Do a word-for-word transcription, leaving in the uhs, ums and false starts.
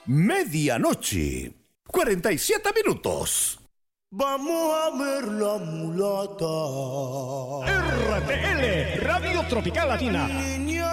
medianoche, cuarenta y siete minutos. Vamos a ver la mulata. R T L, Radio Tropical Latina.